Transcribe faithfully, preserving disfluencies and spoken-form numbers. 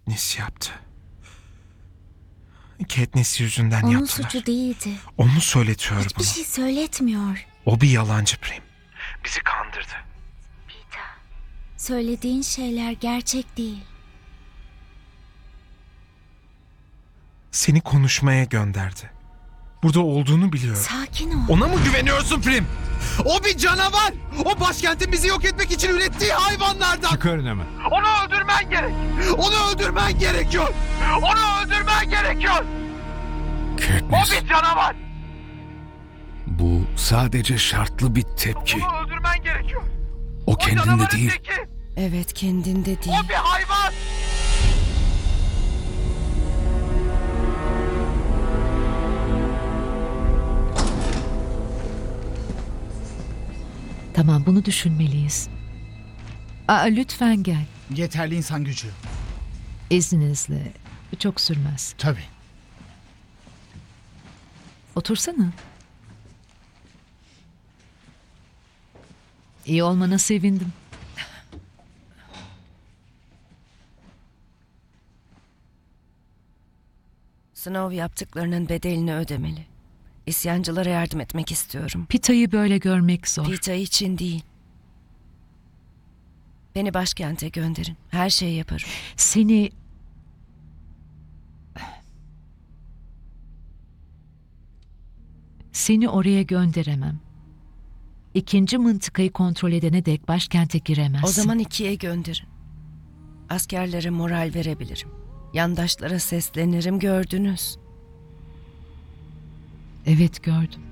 Katniss yaptı. Katniss yüzünden Onun yaptılar. suçu değildi. Onu söyletiyor Hiçbir bunu. şey söyletmiyor. O bir yalancı Prim. Bizi kandırdı. Peeta, söylediğin şeyler gerçek değil. Seni konuşmaya gönderdi. Burada olduğunu biliyorum. Sakin ol. Ona mı güveniyorsun Prim? O bir canavar! O başkentin bizi yok etmek için ürettiği hayvanlardan! Çıkarın hemen. Onu öldürmen gerek! Onu öldürmen gerekiyor! Onu öldürmen gerekiyor! Katniss, O bir canavar! bu sadece şartlı bir tepki. Onu öldürmen gerekiyor! O kendinde canavarın değil. teki! Evet, kendinde değil. O bir hayvan! Tamam, bunu düşünmeliyiz. Aa, lütfen gel. Yeterli insan gücü. İzninizle. Çok sürmez. Tabii. Otursana. İyi olmana sevindim. Snow yaptıklarının bedelini ödemeli. İsyancılara yardım etmek istiyorum. Pita'yı böyle görmek zor. Peeta için değil. Beni başkente gönderin. Her şeyi yaparım. Seni... Seni oraya gönderemem. İkinci mıntıkayı kontrol edene dek başkente giremezsin. O zaman ikiye gönderin. Askerlere moral verebilirim. Yandaşlara seslenirim, gördünüz. Evet, gördüm.